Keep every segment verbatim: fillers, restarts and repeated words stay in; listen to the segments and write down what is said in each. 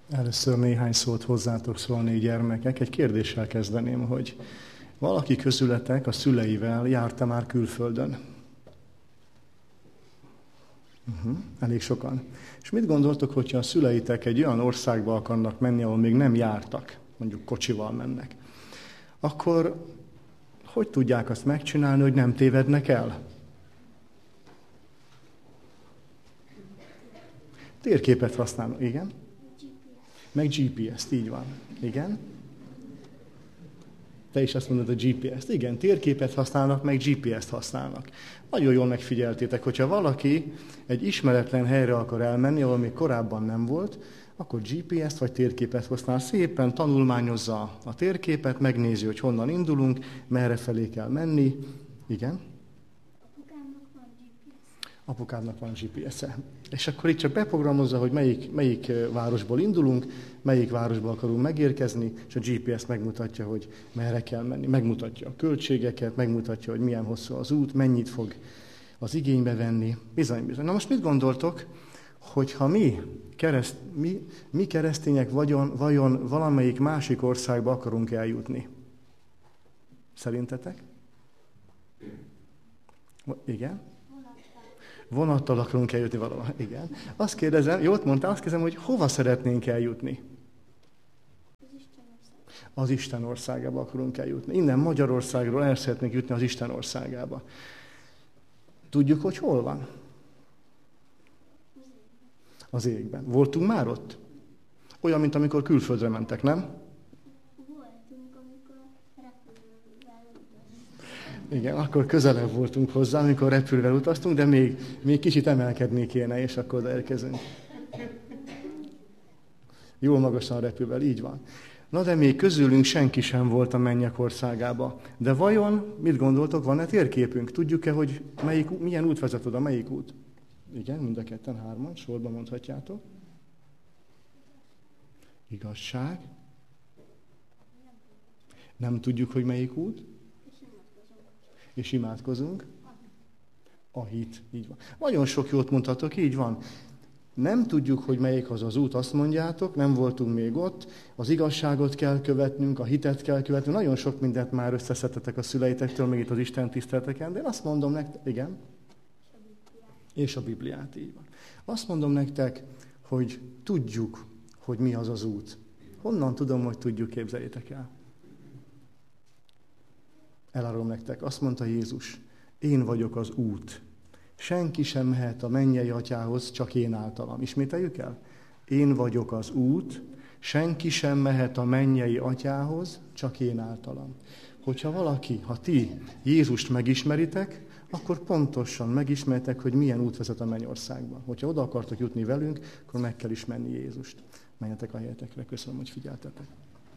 Először néhány szót hozzátok szólni, gyermekek. Egy kérdéssel kezdeném, hogy valaki közületek a szüleivel járta már külföldön? Uh-huh. Elég sokan. És mit gondoltok, hogyha a szüleitek egy olyan országba akarnak menni, ahol még nem jártak, mondjuk kocsival mennek, akkor hogy tudják azt megcsinálni, hogy nem tévednek el? Térképet használnak, igen? Meg gé pé es-t, így van. Igen? Te is azt mondod a gé pé es-t. Igen, térképet használnak, meg gé pé es-t használnak. Nagyon jól megfigyeltétek, hogyha valaki egy ismeretlen helyre akar elmenni, ahol még korábban nem volt, akkor gé pé es-t vagy térképet használ. Szépen tanulmányozza a térképet, megnézi, hogy honnan indulunk, merre felé kell menni. Igen? Apukámnak van gé pé es-e. És akkor itt csak beprogramozza, hogy melyik, melyik városból indulunk, melyik városba akarunk megérkezni, és a gé pé es megmutatja, hogy merre kell menni. Megmutatja a költségeket, megmutatja, hogy milyen hosszú az út, mennyit fog az igénybe venni. Bizony, bizony. Na most mit gondoltok, hogyha mi, kereszt, mi, mi keresztények vajon, vajon valamelyik másik országba akarunk eljutni? Szerintetek? Igen? Vonattal akarunk eljutni valahol. Igen. Azt kérdezem, jót mondtál, azt kérdezem, hogy hova szeretnénk eljutni? Az Isten országába. Az Isten országába akarunk eljutni. Innen Magyarországról el szeretnénk jutni az Isten országába. Tudjuk, hogy hol van? Az égben. Voltunk már ott? Olyan, mint amikor külföldre mentek, nem? Voltunk, amikor repülővel utaztunk. Igen, akkor közelebb voltunk hozzá, amikor repülővel utaztunk, de még, még kicsit emelkedni kéne, és akkor odaérkezünk. Jól magasan repülvel, így van. Na de még közülünk senki sem volt a mennyek országába. De vajon, mit gondoltok, van-e térképünk? Tudjuk-e, hogy melyik, milyen út vezet oda, melyik út? Igen, mind a ketten, hárman, sorban mondhatjátok. Igazság. Nem tudjuk, hogy melyik út. És imádkozunk. A hit, így van. Nagyon sok jót mondhatok, így van. Nem tudjuk, hogy melyik az az út, azt mondjátok, nem voltunk még ott, az igazságot kell követnünk, a hitet kell követnünk, nagyon sok mindent már összeszedtetek a szüleitektől, még itt az Isten tiszteleteken, de én azt mondom nektek, igen? És a Bibliát, így van. Azt mondom nektek, hogy tudjuk, hogy mi az az út. Honnan tudom, hogy tudjuk, képzeljétek el? Elárulom nektek, azt mondta Jézus, én vagyok az út. Senki sem mehet a mennyei atyához, csak én általam. Ismételjük el? Én vagyok az út, senki sem mehet a mennyei atyához, csak én általam. Hogyha valaki, ha ti Jézust megismeritek, akkor pontosan megismeritek, hogy milyen út vezet a mennyországba. Hogyha oda akartok jutni velünk, akkor meg kell ismerni Jézust. Menjetek a helyetekre. Köszönöm, hogy figyeltetek.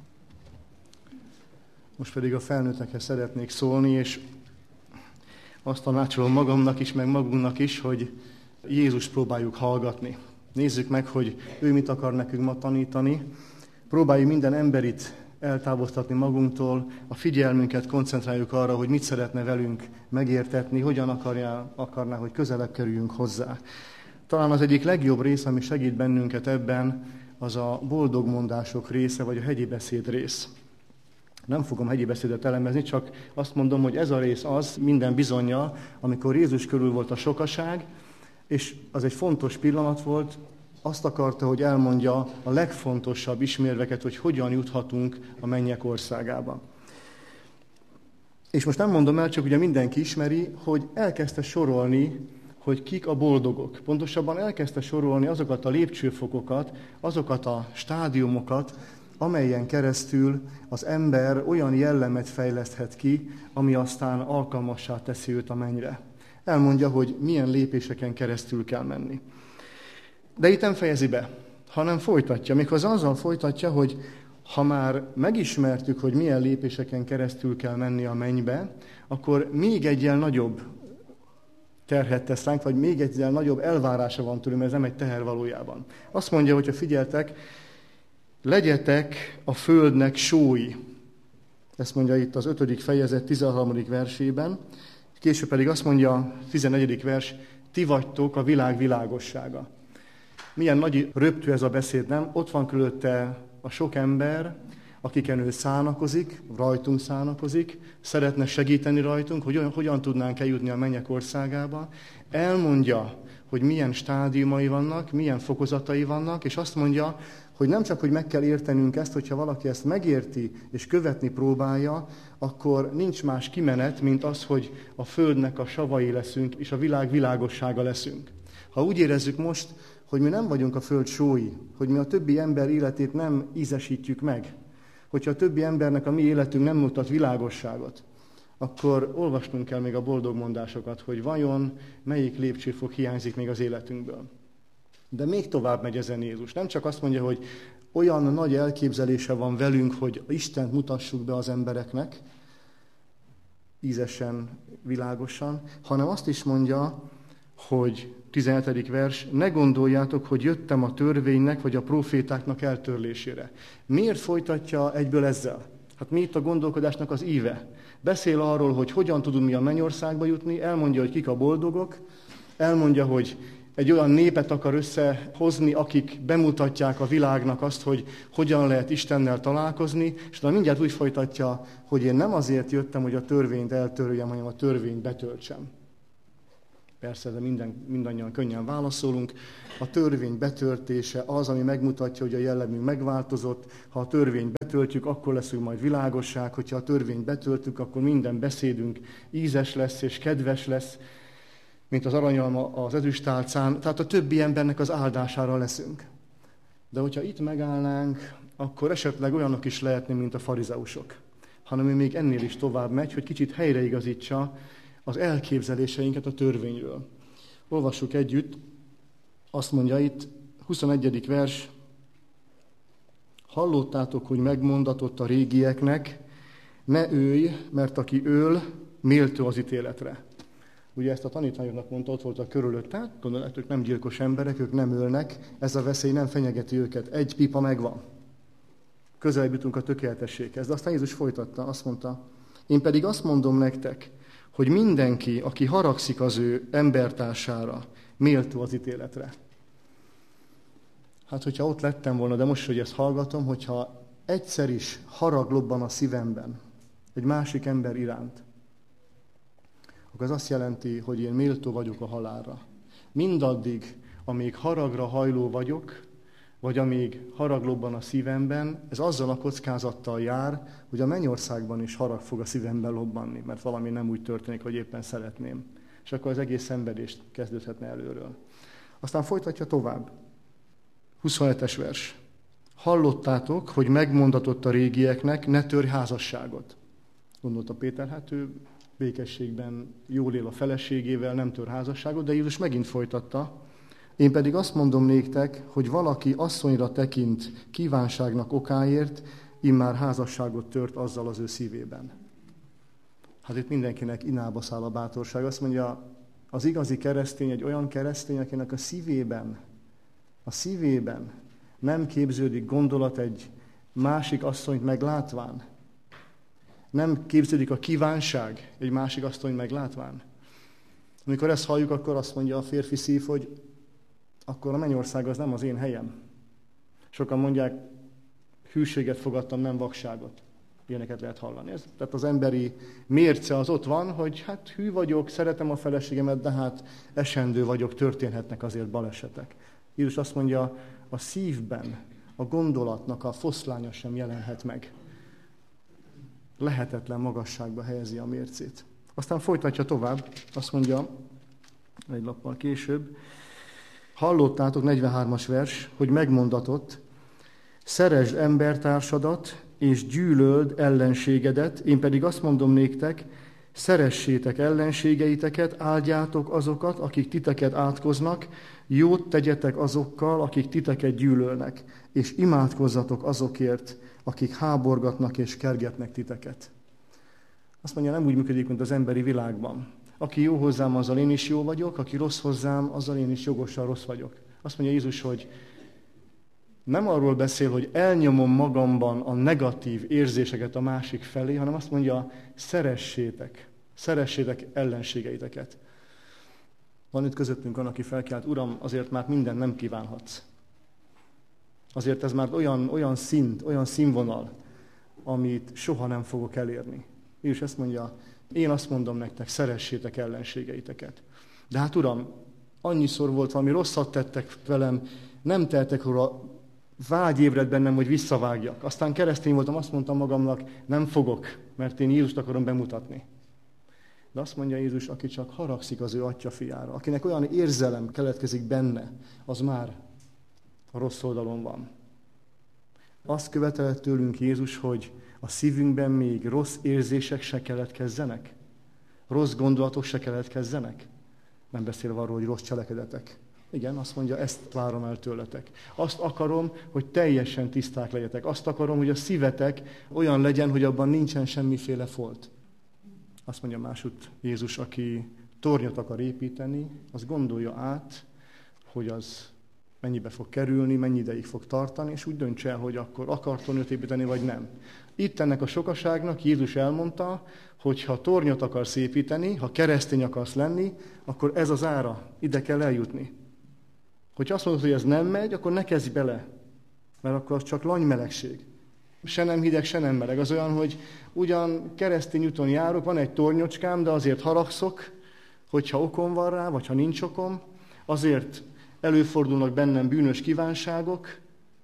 Most pedig a felnőttekhez szeretnék szólni, és azt tanácsolom magamnak is, meg magunknak is, hogy Jézust próbáljuk hallgatni. Nézzük meg, hogy ő mit akar nekünk ma tanítani. Próbáljuk minden emberit eltávoztatni magunktól, a figyelmünket koncentráljuk arra, hogy mit szeretne velünk megértetni, hogyan akarja, akarná, hogy közelebb kerüljünk hozzá. Talán az egyik legjobb rész, ami segít bennünket ebben, az a boldogmondások része, vagy a hegyi beszéd rész. Nem fogom hegyi beszédet elemezni, csak azt mondom, hogy ez a rész az minden bizonnyal, amikor Jézus körül volt a sokaság, és az egy fontos pillanat volt, azt akarta, hogy elmondja a legfontosabb ismérveket, hogy hogyan juthatunk a mennyek országába. És most nem mondom el, csak ugye mindenki ismeri, hogy elkezdte sorolni, hogy kik a boldogok. Pontosabban elkezdte sorolni azokat a lépcsőfokokat, azokat a stádiumokat, amelyen keresztül az ember olyan jellemet fejleszthet ki, ami aztán alkalmassá teszi őt a mennyre. Elmondja, hogy milyen lépéseken keresztül kell menni. De itt nem fejezi be, hanem folytatja. Méghozzá azzal folytatja, hogy ha már megismertük, hogy milyen lépéseken keresztül kell menni a mennybe, akkor még egyel nagyobb terhet tesz ránk, vagy még egyel nagyobb elvárása van tőlünk, mert ez nem egy teher valójában. Azt mondja, hogyha figyeltek, legyetek a földnek sói. Ezt mondja itt az ötödik fejezet tizenharmadik versében. Később pedig azt mondja a tizennegyedik vers, ti vagytok a világ világossága. Milyen nagy röptű ez a beszéd, nem? Ott van körülötte a sok ember, akiken ő szánakozik, rajtunk szánakozik, szeretne segíteni rajtunk, hogy olyan, hogyan tudnánk eljutni a mennyek országába. Elmondja, hogy milyen stádiumai vannak, milyen fokozatai vannak, és azt mondja, hogy nem csak, hogy meg kell értenünk ezt, hogyha valaki ezt megérti és követni próbálja, akkor nincs más kimenet, mint az, hogy a földnek a savai leszünk, és a világ világossága leszünk. Ha úgy érezzük most, hogy mi nem vagyunk a föld sói, hogy mi a többi ember életét nem ízesítjük meg, hogyha a többi embernek a mi életünk nem mutat világosságot, akkor olvasnunk kell még a boldog mondásokat, hogy vajon melyik lépcsőfok hiányzik még az életünkből. De még tovább megy ezen Jézus. Nem csak azt mondja, hogy olyan nagy elképzelése van velünk, hogy Istent mutassuk be az embereknek, ízesen, világosan, hanem azt is mondja, hogy tizenhetedik vers, ne gondoljátok, hogy jöttem a törvénynek vagy a profétáknak eltörlésére. Miért folytatja egyből ezzel? Hát mi itt a gondolkodásnak az íve? Beszél arról, hogy hogyan tudunk mi a mennyországba jutni, elmondja, hogy kik a boldogok, elmondja, hogy egy olyan népet akar összehozni, akik bemutatják a világnak azt, hogy hogyan lehet Istennel találkozni, és de mindjárt úgy folytatja, hogy én nem azért jöttem, hogy a törvényt eltöröljem, hanem a törvényt betöltsem. Persze, de minden, mindannyian könnyen válaszolunk. A törvény betöltése az, ami megmutatja, hogy a jellemünk megváltozott. Ha a törvényt betöltjük, akkor leszünk majd világosság. Hogyha a törvényt betöltjük, akkor minden beszédünk ízes lesz és kedves lesz, mint az aranyalma az ezüstálcán. Tehát a többi embernek az áldására leszünk. De hogyha itt megállnánk, akkor esetleg olyanok is lehetni, mint a farizeusok. Hanem ő még ennél is tovább megy, hogy kicsit helyreigazítsa az elképzeléseinket a törvényről. Olvassuk együtt, azt mondja itt, huszonegyedik vers, hallottátok, hogy megmondatott a régieknek, ne ölj, mert aki öl, méltó az ítéletre. Ugye ezt a tanítványoknak mondta, ott voltak körülött, tehát gondolják, ők nem gyilkos emberek, ők nem ölnek, ez a veszély nem fenyegeti őket, egy pipa megvan. Közelebb jutunk a tökéletességhez. De aztán Jézus folytatta, azt mondta, én pedig azt mondom nektek, hogy mindenki, aki haragszik az ő embertársára, méltó az ítéletre. Hát, hogyha ott lettem volna, de most, hogy ezt hallgatom, hogyha egyszer is harag lobban a szívemben egy másik ember iránt, akkor az azt jelenti, hogy én méltó vagyok a halálra. Mindaddig, amíg haragra hajló vagyok, vagy amíg harag lobban a szívemben, ez azzal a kockázattal jár, hogy a mennyországban is harag fog a szívemben lobbanni, mert valami nem úgy történik, hogy éppen szeretném. És akkor az egész szenvedést kezdődhetne előről. Aztán folytatja tovább. huszonhetes vers. Hallottátok, hogy megmondatott a régieknek, ne törj házasságot. Gondolta Péter, hát ő békességben jól él a feleségével, nem tör házasságot, de Jézus megint folytatta. Én pedig azt mondom néktek, hogy valaki asszonyra tekint kívánságnak okáért, immár házasságot tört azzal az ő szívében. Hát itt mindenkinek inába száll a bátorság. Azt mondja, az igazi keresztény egy olyan keresztény, akinek a szívében, a szívében nem képződik gondolat egy másik asszonyt meglátván. Nem képződik a kívánság egy másik asszonyt meglátván. Amikor ezt halljuk, akkor azt mondja a férfi szív, hogy akkor a mennyország az nem az én helyem. Sokan mondják, hűséget fogadtam, nem vakságot. Ilyeneket lehet hallani. Ez, tehát az emberi mérce az ott van, hogy hát hű vagyok, szeretem a feleségemet, de hát esendő vagyok, történhetnek azért balesetek. Jézus azt mondja, a szívben a gondolatnak a foszlánya sem jelenhet meg. Lehetetlen magasságba helyezi a mércét. Aztán folytatja tovább, azt mondja, egy lappal később, hallottátok, negyvenhármas vers, hogy megmondatott, szeresd embertársadat, és gyűlöld ellenségedet, én pedig azt mondom néktek, szeressétek ellenségeiteket, áldjátok azokat, akik titeket átkoznak, jót tegyetek azokkal, akik titeket gyűlölnek, és imádkozzatok azokért, akik háborgatnak és kergetnek titeket. Azt mondja, nem úgy működik, mint az emberi világban. Aki jó hozzám, azzal én is jó vagyok, aki rossz hozzám, azzal én is jogosan rossz vagyok. Azt mondja Jézus, hogy nem arról beszél, hogy elnyomom magamban a negatív érzéseket a másik felé, hanem azt mondja, szeressétek, szeressétek ellenségeiteket. Van itt közöttünk van, aki felkiált, Uram, azért már mindent nem kívánhatsz. Azért ez már olyan, olyan szint, olyan színvonal, amit soha nem fogok elérni. Jézus ezt mondja, én azt mondom nektek, szeressétek ellenségeiteket. De hát Uram, annyiszor volt valami rosszat tettek velem, nem teltek róla, vágy ébredt bennem, hogy visszavágjak. Aztán keresztény voltam, azt mondtam magamnak, nem fogok, mert én Jézust akarom bemutatni. De azt mondja Jézus, aki csak haragszik az ő atya fiára, akinek olyan érzelem keletkezik benne, az már a rossz oldalon van. Azt követelte tőlünk Jézus, hogy a szívünkben még rossz érzések se keletkezzenek, rossz gondolatok se keletkezzenek, nem beszélve arról, hogy rossz cselekedetek. Igen, azt mondja, ezt várom el tőletek. Azt akarom, hogy teljesen tiszták legyetek. Azt akarom, hogy a szívetek olyan legyen, hogy abban nincsen semmiféle folt. Azt mondja másút Jézus, aki tornyot akar építeni, az gondolja át, hogy az mennyibe fog kerülni, mennyi ideig fog tartani, és úgy dönts el, hogy akkor akar tornyot építeni, vagy nem. Itt ennek a sokaságnak Jézus elmondta, hogy ha tornyot akarsz építeni, ha keresztény akarsz lenni, akkor ez az ára, ide kell eljutni. Hogyha azt mondod, hogy ez nem megy, akkor ne kezdj bele, mert akkor az csak lanymelegség. Se nem hideg, se nem meleg. Az olyan, hogy ugyan keresztény úton járok, van egy tornyocskám, de azért haragszok, hogyha okom van rá, vagy ha nincs okom, azért előfordulnak bennem bűnös kívánságok,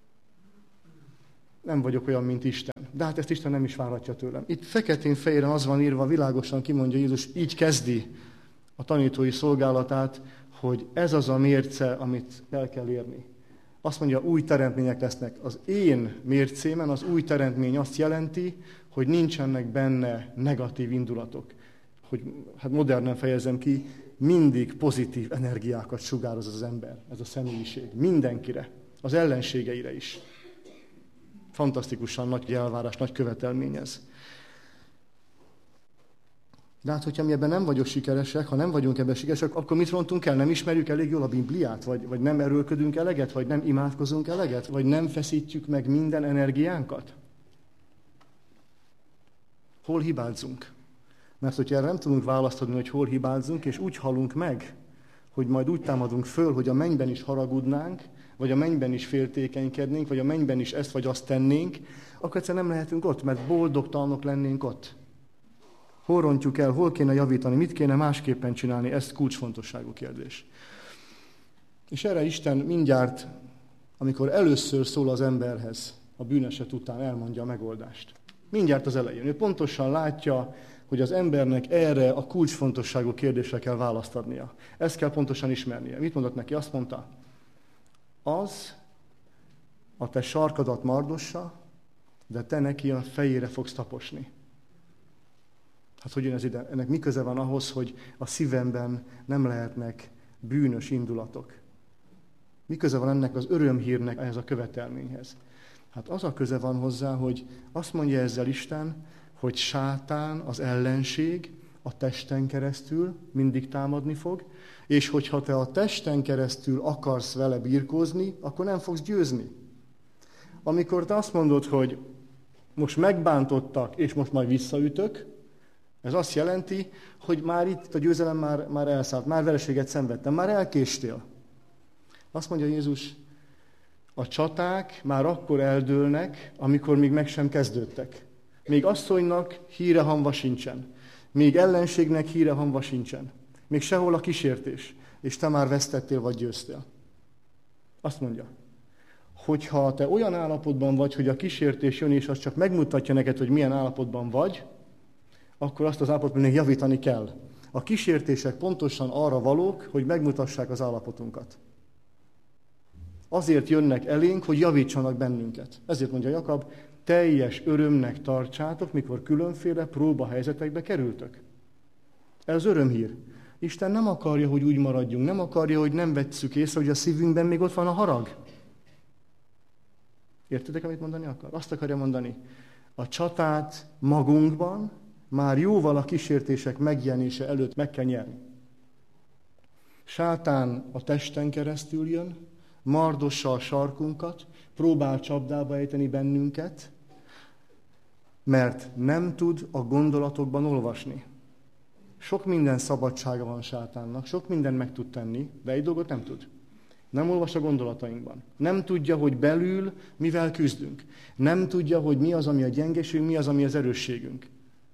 nem vagyok olyan, mint Isten. De hát ezt Isten nem is várhatja tőlem. Itt feketén-fehéren az van írva, világosan kimondja Jézus, így kezdi a tanítói szolgálatát, hogy ez az a mérce, amit el kell érni. Azt mondja, új teremtmények lesznek. Az én mércémen az új teremtmény azt jelenti, hogy nincsenek benne negatív indulatok. Hogy, hát modernen fejezem ki, mindig pozitív energiákat sugároz az ember, ez a személyiség. Mindenkire, az ellenségeire is. Fantasztikusan nagy elvárás, nagy követelmény ez. De hát, hogyha mi ebben nem vagyok sikeresek, ha nem vagyunk ebben sikeresek, akkor mit rontunk el? Nem ismerjük elég jól a Bibliát? Vagy, vagy nem erőlködünk eleget? Vagy nem imádkozunk eleget? Vagy nem feszítjük meg minden energiánkat? Hol hibázunk? Mert hogyha erre nem tudunk választ adni, hogy hol hibázunk, és úgy halunk meg, hogy majd úgy támadunk föl, hogy a mennyben is haragudnánk, vagy a mennyben is féltékenykednénk, vagy a mennyben is ezt vagy azt tennénk, akkor egyszerűen nem lehetünk ott, mert boldogtalanok lennénk ott. Hol rontjuk el, hol kéne javítani, mit kéne másképpen csinálni, ez kulcsfontosságú kérdés. És erre Isten mindjárt, amikor először szól az emberhez, a bűneset után elmondja a megoldást. Mindjárt az elején. Ő pontosan látja, hogy az embernek erre a kulcsfontosságú kérdésre kell választ adnia. Ezt kell pontosan ismernie. Mit mondott neki? Azt mondta, az a te sarkadat mardossa, de te neki a fejére fogsz taposni. Hát hogy jön ez ide? Ennek mi köze van ahhoz, hogy a szívemben nem lehetnek bűnös indulatok? Mi köze van ennek az örömhírnek ehhez a követelményhez? Hát az a köze van hozzá, hogy azt mondja ezzel Isten, hogy sátán, az ellenség a testen keresztül mindig támadni fog, és hogyha te a testen keresztül akarsz vele birkózni, akkor nem fogsz győzni. Amikor te azt mondod, hogy most megbántottak, és most majd visszaütök, ez azt jelenti, hogy már itt a győzelem már, már elszállt, már vereséget szenvedtem, már elkéstél. Azt mondja Jézus, a csaták már akkor eldőlnek, amikor még meg sem kezdődtek. Még asszonynak híre hamva sincsen. Még ellenségnek híre hamva sincsen. Még sehol a kísértés. És te már vesztettél vagy győztél. Azt mondja, hogyha te olyan állapotban vagy, hogy a kísértés jön, és az csak megmutatja neked, hogy milyen állapotban vagy, akkor azt az állapotot még javítani kell. A kísértések pontosan arra valók, hogy megmutassák az állapotunkat. Azért jönnek elénk, hogy javítsanak bennünket. Ezért mondja Jakab, teljes örömnek tartsátok, mikor különféle próbahelyzetekbe kerültök. Ez örömhír. Isten nem akarja, hogy úgy maradjunk, nem akarja, hogy nem vesszük észre, hogy a szívünkben még ott van a harag. Értitek, amit mondani akar? Azt akarja mondani, a csatát magunkban már jóval a kísértések megjelenése előtt meg kell nyerni. Sátán a testen keresztül jön, mardossa a sarkunkat, próbál csapdába ejteni bennünket, mert nem tud a gondolatokban olvasni. Sok minden szabadsága van sátánnak, sok mindent meg tud tenni, de egy dolgot nem tud. Nem olvas a gondolatainkban. Nem tudja, hogy belül mivel küzdünk. Nem tudja, hogy mi az, ami a gyengeségünk, mi az, ami az erősségünk.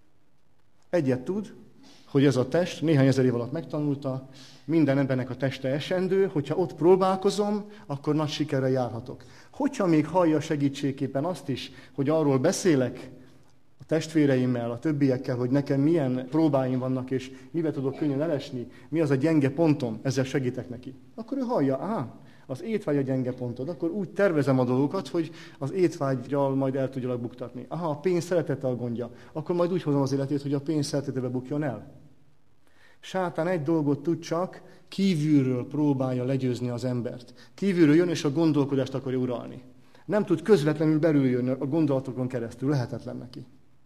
Egyet tud, hogy ez a test néhány ezer év alatt megtanulta, minden embernek a teste esendő, hogyha ott próbálkozom, akkor nagy sikerrel járhatok. Hogyha még hallja segítségképpen azt is, hogy arról beszélek a testvéreimmel, a többiekkel, hogy nekem milyen próbáim vannak, és mivel tudok könnyen elesni, mi az a gyenge pontom, ezzel segítek neki. Akkor ő hallja, á, az étvágy a gyenge pontod, akkor úgy tervezem a dolgokat, hogy az étvágyjal majd el tudjalak buktatni. Aha, a pénz szeretete a gondja, akkor majd úgy hozom az életét, hogy a pénz szeretetébe bukjon el. Sátán egy dolgot tud csak, kívülről próbálja legyőzni az embert. Kívülről jön, és a gondolkodást akarja uralni. Nem tud közvetlenül belül jönni a gondolatokon keresztül, lehetetlen neki.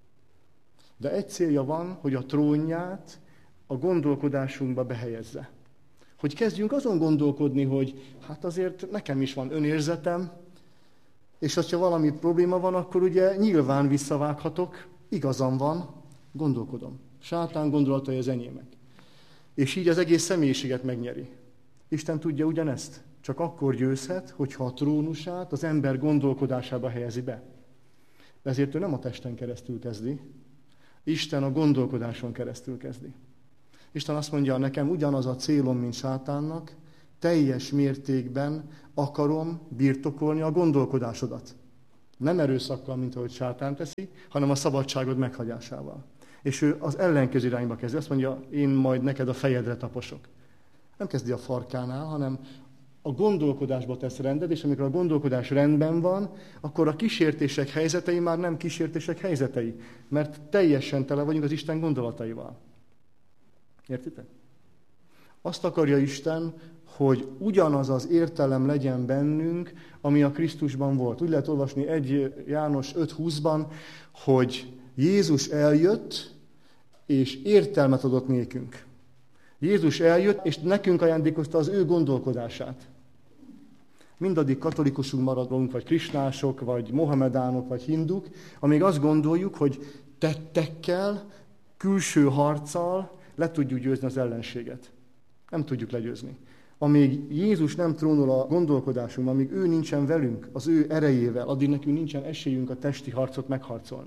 De egy célja van, hogy a trónját a gondolkodásunkba behelyezze. Hogy kezdjünk azon gondolkodni, hogy hát azért nekem is van önérzetem, és ha valami probléma van, akkor ugye nyilván visszavághatok, igazam van, gondolkodom. Sátán gondolatai az enyémek. És így az egész személyiséget megnyeri. Isten tudja ugyanezt. Csak akkor győzhet, hogyha a trónusát az ember gondolkodásába helyezi be. De ezért ő nem a testen keresztül kezdi, Isten a gondolkodáson keresztül kezdi. Isten azt mondja, nekem ugyanaz a célom, mint sátánnak, teljes mértékben akarom birtokolni a gondolkodásodat. Nem erőszakkal, mint ahogy sátán teszi, hanem a szabadságod meghagyásával. És ő az ellenkező irányba kezdi. Azt mondja, én majd neked a fejedre taposok. Nem kezdi a farkánál, hanem a gondolkodásba tesz rendet, és amikor a gondolkodás rendben van, akkor a kísértések helyzetei már nem kísértések helyzetei, mert teljesen tele vagyunk az Isten gondolataival. Értitek? Azt akarja Isten, hogy ugyanaz az értelem legyen bennünk, ami a Krisztusban volt. Úgy lehet olvasni egy János öt húszban, hogy Jézus eljött, és értelmet adott nékünk. Jézus eljött, és nekünk ajándékozta az ő gondolkodását. Mindaddig katolikusunk maradunk, vagy krisnások, vagy mohamedánok, vagy hinduk, amíg azt gondoljuk, hogy tettekkel, külső harccal le tudjuk győzni az ellenséget. Nem tudjuk legyőzni. Amíg Jézus nem trónol a gondolkodásunkban, amíg ő nincsen velünk, az ő erejével, addig nekünk nincsen esélyünk a testi harcot megharcolni.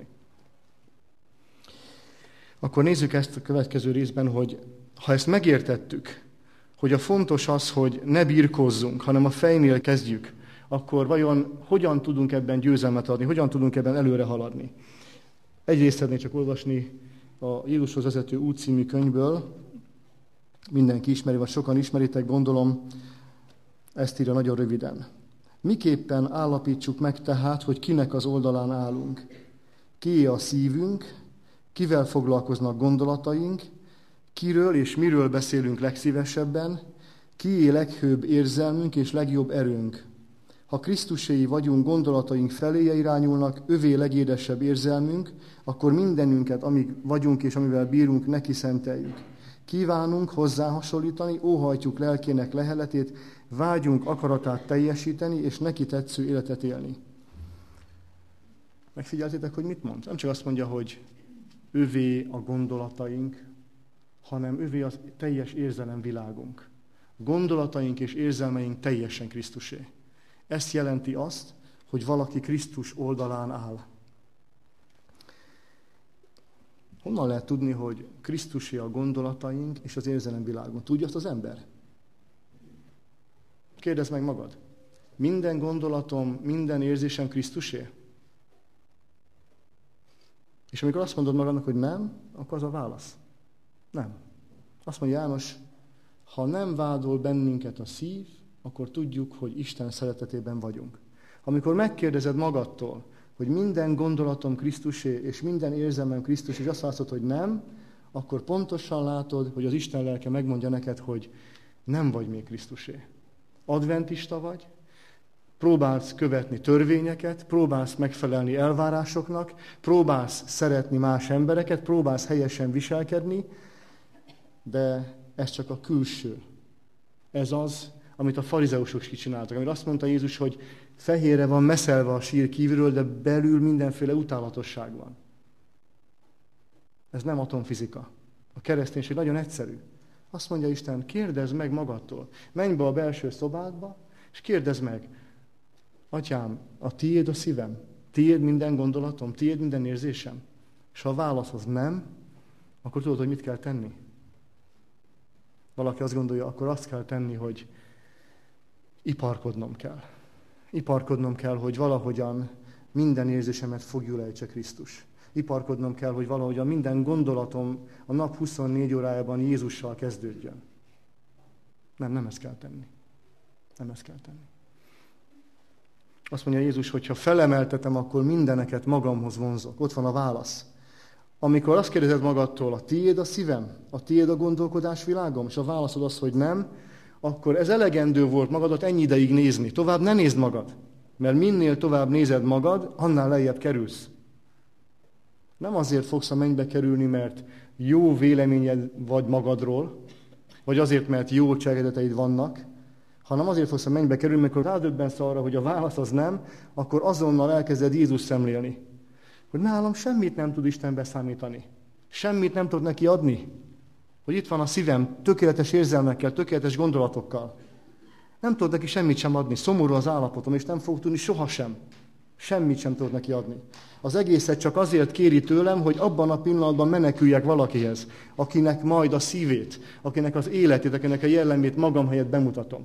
Akkor nézzük ezt a következő részben, hogy ha ezt megértettük, hogy a fontos az, hogy ne birkózzunk, hanem a fejnél kezdjük, akkor vajon hogyan tudunk ebben győzelmet adni, hogyan tudunk ebben előre haladni? Egyrészt szeretnék csak olvasni a Jézushoz vezető út című könyvből, mindenki ismeri, vagy sokan ismeritek, gondolom, ezt írja nagyon röviden. Miképpen állapítsuk meg tehát, hogy kinek az oldalán állunk? Kié a szívünk, kivel foglalkoznak gondolataink, kiről és miről beszélünk legszívesebben, kié leghőbb érzelmünk és legjobb erőnk. Ha Krisztuséi vagyunk, gondolataink feléje irányulnak, övé legédesebb érzelmünk, akkor mindenünket, amíg vagyunk és amivel bírunk, neki szenteljük. Kívánunk hozzá hasonlítani, óhajtjuk lelkének leheletét, vágyunk akaratát teljesíteni, és neki tetsző életet élni. Megfigyeltétek, hogy mit mond? Nem csak azt mondja, hogy övé a gondolataink, hanem övé az teljes érzelemvilágunk. Gondolataink és érzelmeink teljesen Krisztusé. Ez jelenti azt, hogy valaki Krisztus oldalán áll. Honnan lehet tudni, hogy Krisztusé a gondolataink és az érzelemvilágunk? Tudja azt az ember? Kérdezd meg magad. Minden gondolatom, minden érzésem Krisztusé? És amikor azt mondod magadnak, hogy nem, akkor az a válasz. Nem. Azt mondja János, ha nem vádol bennünket a szív, akkor tudjuk, hogy Isten szeretetében vagyunk. Amikor megkérdezed magadtól, hogy minden gondolatom Krisztusé, és minden érzelmem Krisztus, és azt látod, hogy nem, akkor pontosan látod, hogy az Isten lelke megmondja neked, hogy nem vagy még Krisztusé. Adventista vagy, próbálsz követni törvényeket, próbálsz megfelelni elvárásoknak, próbálsz szeretni más embereket, próbálsz helyesen viselkedni, de ez csak a külső. Ez az, amit a farizeusok is csináltak. Amire azt mondta Jézus, hogy fehérre van meszelve a sír kívülről, de belül mindenféle utálatosság van. Ez nem atomfizika. A kereszténység nagyon egyszerű. Azt mondja Isten, kérdezd meg magadtól. Menj be a belső szobádba, és kérdezd meg. Atyám, a tiéd a szívem? Tiéd minden gondolatom? Tiéd minden érzésem? És ha a válasz az nem, akkor tudod, hogy mit kell tenni? Valaki azt gondolja, akkor azt kell tenni, hogy iparkodnom kell. Iparkodnom kell, hogy valahogyan minden érzésemet fogjul ejtse Krisztus. Iparkodnom kell, hogy valahogyan minden gondolatom a nap huszonnégy órájában Jézussal kezdődjön. Nem, nem ezt kell tenni. Nem ezt kell tenni. Azt mondja Jézus, hogy ha felemeltetem, akkor mindeneket magamhoz vonzok. Ott van a válasz. Amikor azt kérdezed magadtól, a tiéd a szívem, a tiéd a gondolkodás világom, és a válaszod az, hogy nem, akkor ez elegendő volt magadat ennyi ideig nézni. Tovább ne nézd magad, mert minél tovább nézed magad, annál lejjebb kerülsz. Nem azért fogsz a mennybe kerülni, mert jó véleményed vagy magadról, vagy azért, mert jó cselekedeteid vannak, hanem azért fogsz a mennybe kerülni, mert amikor rádöbbensz arra, hogy a válasz az nem, akkor azonnal elkezded Jézus szemlélni. Hogy nálam semmit nem tud Isten beszámítani. Semmit nem tud neki adni. Hogy itt van a szívem tökéletes érzelmekkel, tökéletes gondolatokkal. Nem tudod neki semmit sem adni. Szomorú az állapotom, és nem fog tudni sohasem. Semmit sem tudod neki adni. Az egészet csak azért kéri tőlem, hogy abban a pillanatban meneküljek valakihez, akinek majd a szívét, akinek az életét, akinek a jellemét magam helyett bemutatom.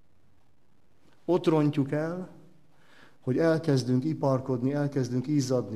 Ott rontjuk el, hogy elkezdünk iparkodni, elkezdünk izzadni